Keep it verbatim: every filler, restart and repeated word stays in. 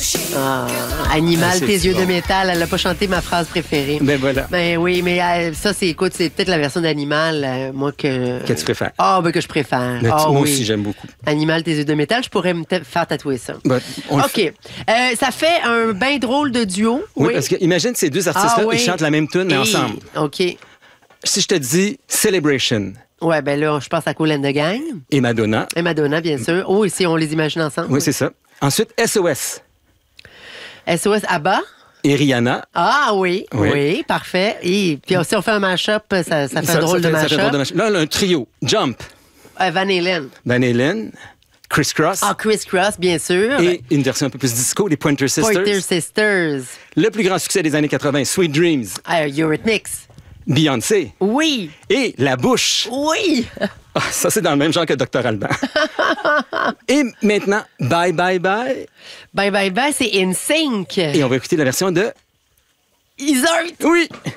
Ah, Animal, Ah, c'est tes yeux bon. de métal. Elle n'a pas chanté ma phrase préférée. Ben voilà. Ben oui, mais euh, ça, c'est, écoute, c'est peut-être la version d'Animal, euh, moi, que... Que tu préfères? Ah, ben que je préfère. Mais tu- Ah, moi oui. aussi, j'aime beaucoup. Animal, tes yeux de métal, je pourrais me ta- faire tatouer ça. Ben, on le OK. fait. Euh, ça fait un bien drôle de duo. Oui, parce que imagine ces deux artistes-là, Ah, oui. ils chantent la même tune, mais Hey, ensemble. OK. Si je te dis Celebration Ouais, ben là, je pense à Cool and the Gang. et Madonna, Et Madonna, bien sûr. Oh, ici, on les imagine ensemble. oui, c'est ça. Ensuite, S O S S O S ABBA. et Rihanna. Ah oui, oui, Oui. parfait. Et puis si on fait un mash-up, ça, ça fait un drôle de fait- ça fait mash-up. drôle de mash-up. Là, on a un trio. Jump, Euh, Van Halen. Van Halen, Criss Cross Ah, Criss Cross, bien sûr. et une version un peu plus disco, les Pointer Sisters. Pointer Sisters. Le plus grand succès des années quatre-vingt, Sweet Dreams, Euh, Eurythmics. Beyoncé Oui, et La Bouche. oui. Ah, ça, c'est dans le même genre que docteur Alban. Et maintenant, Bye Bye Bye. Bye bye bye, c'est In Sync. Et on va écouter la version de... Isart. Oui!